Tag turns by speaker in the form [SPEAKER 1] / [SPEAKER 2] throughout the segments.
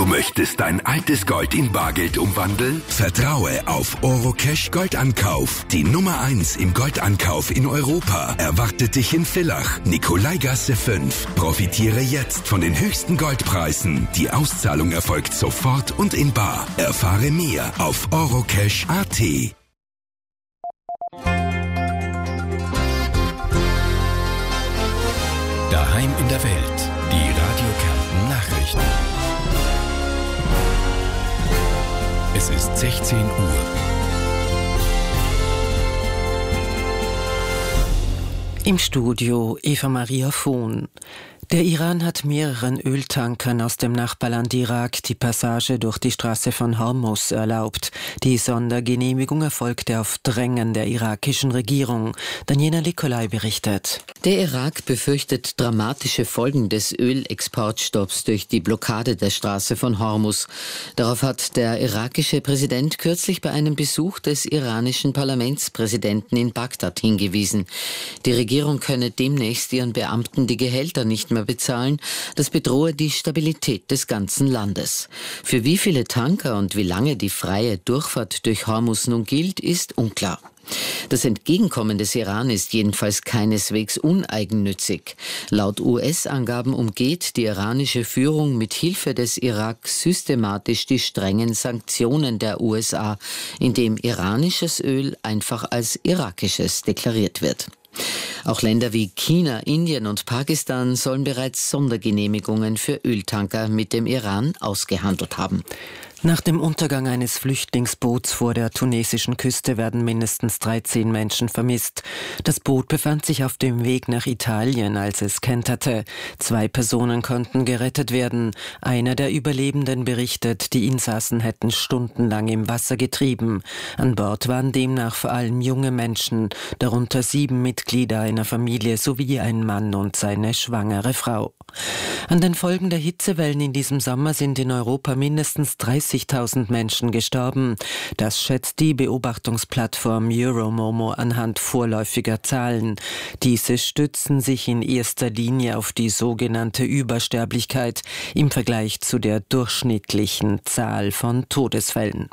[SPEAKER 1] Du möchtest dein altes Gold in Bargeld umwandeln? Vertraue auf Orocash Goldankauf. Die Nummer 1 im Goldankauf in Europa erwartet dich in Villach, Nikolaigasse 5. Profitiere jetzt von den höchsten Goldpreisen. Die Auszahlung erfolgt sofort und in bar. Erfahre mehr auf orocash.at.
[SPEAKER 2] Daheim in der Welt. Die Radio Kärnten Nachrichten. Es ist 16 Uhr.
[SPEAKER 3] Im Studio Eva Maria Vohn. Der Iran hat mehreren Öltankern aus dem Nachbarland Irak die Passage durch die Straße von Hormuz erlaubt. Die Sondergenehmigung erfolgte auf Drängen der irakischen Regierung. Daniela Nikolai berichtet.
[SPEAKER 4] Der Irak befürchtet dramatische Folgen des Ölexportstopps durch die Blockade der Straße von Hormuz. Darauf hat der irakische Präsident kürzlich bei einem Besuch des iranischen Parlamentspräsidenten in Bagdad hingewiesen. Die Regierung könne demnächst ihren Beamten die Gehälter nicht mehr bezahlen. Das bedrohe die Stabilität des ganzen Landes. Für wie viele Tanker und wie lange die freie Durchfahrt durch Hormuz nun gilt, ist unklar. Das Entgegenkommen des Iran ist jedenfalls keineswegs uneigennützig. Laut US-Angaben umgeht die iranische Führung mit Hilfe des Irak systematisch die strengen Sanktionen der USA, indem iranisches Öl einfach als irakisches deklariert wird. Auch Länder wie China, Indien und Pakistan sollen bereits Sondergenehmigungen für Öltanker mit dem Iran ausgehandelt haben.
[SPEAKER 3] Nach dem Untergang eines Flüchtlingsboots vor der tunesischen Küste werden mindestens 13 Menschen vermisst. Das Boot befand sich auf dem Weg nach Italien, als es kenterte. 2 Personen konnten gerettet werden. Einer der Überlebenden berichtet, die Insassen hätten stundenlang im Wasser getrieben. An Bord waren demnach vor allem junge Menschen, darunter 7 Mitglieder einer Familie sowie ein Mann und seine schwangere Frau. An den Folgen der Hitzewellen in diesem Sommer sind in Europa mindestens 30.000 Menschen gestorben. Das schätzt die Beobachtungsplattform Euromomo anhand vorläufiger Zahlen. Diese stützen sich in erster Linie auf die sogenannte Übersterblichkeit im Vergleich zu der durchschnittlichen Zahl von Todesfällen.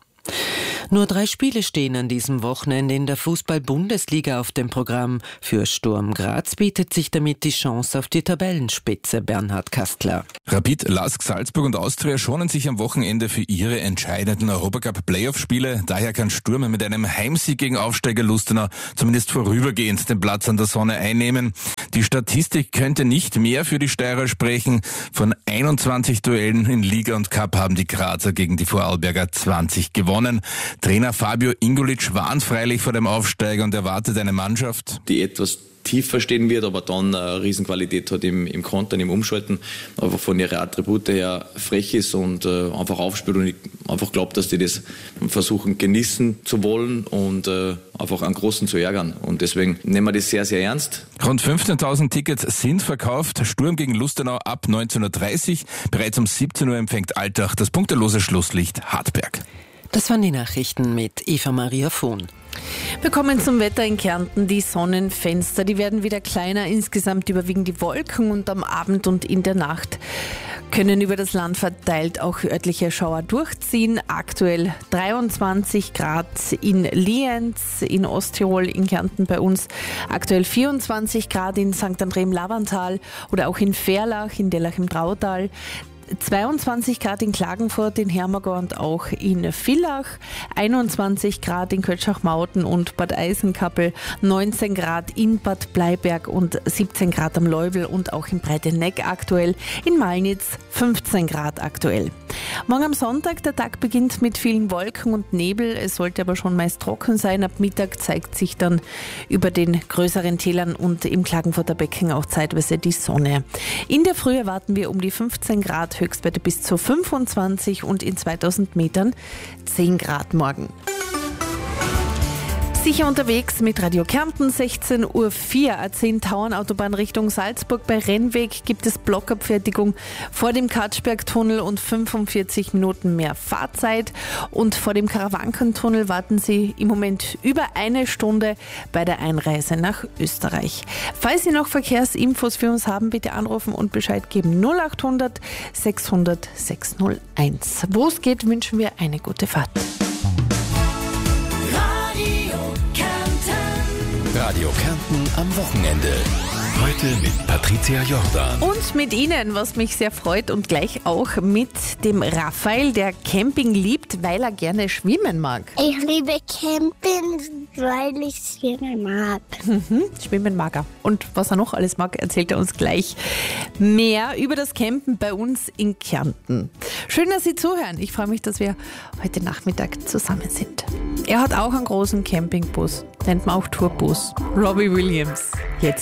[SPEAKER 3] Nur 3 Spiele stehen an diesem Wochenende in der Fußball-Bundesliga auf dem Programm. Für Sturm Graz bietet sich damit die Chance auf die Tabellenspitze. Bernhard Kastler.
[SPEAKER 5] Rapid, LASK, Salzburg und Austria schonen sich am Wochenende für ihre entscheidenden Europacup-Playoff-Spiele. Daher kann Sturm mit einem Heimsieg gegen Aufsteiger Lustenau zumindest vorübergehend den Platz an der Sonne einnehmen. Die Statistik könnte nicht mehr für die Steirer sprechen. Von 21 Duellen in Liga und Cup haben die Grazer gegen die Vorarlberger 20 gewonnen. Trainer Fabio Ingolic warnt freilich vor dem Aufsteiger und erwartet eine Mannschaft,
[SPEAKER 6] die etwas tiefer stehen wird, aber dann eine Riesenqualität hat im Kontern, im Umschalten, einfach von ihren Attribute her frech ist und einfach aufspielt, und ich einfach glaube, dass die das versuchen genießen zu wollen und einfach einen Großen zu ärgern, und deswegen nehmen wir das sehr, sehr ernst.
[SPEAKER 5] Rund 15.000 Tickets sind verkauft. Sturm gegen Lustenau ab 19.30 Uhr. Bereits um 17 Uhr empfängt Altach das punktelose Schlusslicht Hartberg.
[SPEAKER 3] Das waren die Nachrichten mit Eva Maria Vohn.
[SPEAKER 7] Wir kommen zum Wetter in Kärnten. Die Sonnenfenster, die werden wieder kleiner. Insgesamt überwiegen die Wolken, und am Abend und in der Nacht können über das Land verteilt auch örtliche Schauer durchziehen. Aktuell 23 Grad in Lienz, in Osttirol, in Kärnten bei uns. Aktuell 24 Grad in St. André im Lavantal oder auch in Verlach, in Dellach im Trautal. 22 Grad in Klagenfurt, in Hermagor und auch in Villach, 21 Grad in Kötschach-Mauten und Bad Eisenkappel, 19 Grad in Bad Bleiberg und 17 Grad am Leubel und auch in Breitenegg aktuell, in Malnitz 15 Grad aktuell. Morgen am Sonntag, der Tag beginnt mit vielen Wolken und Nebel, es sollte aber schon meist trocken sein. Ab Mittag zeigt sich dann über den größeren Tälern und im Klagenfurter Becken auch zeitweise die Sonne. In der Früh erwarten wir um die 15 Grad, Höchstwerte bis zu 25 und in 2000 Metern 10 Grad morgen. Sicher unterwegs mit Radio Kärnten, 16:04 Uhr. A10-Tauern-Autobahn Richtung Salzburg. Bei Rennweg gibt es Blockabfertigung vor dem Katschberg-Tunnel und 45 Minuten mehr Fahrzeit. Und vor dem Karawankentunnel warten Sie im Moment über eine Stunde bei der Einreise nach Österreich. Falls Sie noch Verkehrsinfos für uns haben, bitte anrufen und Bescheid geben. 0800 600 601. Wo es geht, wünschen wir eine gute Fahrt.
[SPEAKER 2] Radio Kärnten am Wochenende. Heute mit Patricia Jordan.
[SPEAKER 7] Und mit Ihnen, was mich sehr freut, und gleich auch mit dem Raphael, der Camping liebt, weil er gerne schwimmen mag.
[SPEAKER 8] Ich liebe Camping, weil ich schwimmen mag.
[SPEAKER 7] Schwimmen mag er. Und was er noch alles mag, erzählt er uns gleich mehr über das Campen bei uns in Kärnten. Schön, dass Sie zuhören. Ich freue mich, dass wir heute Nachmittag zusammen sind. Er hat auch einen großen Campingbus, nennt man auch Tourbus. Robbie Williams, jetzt.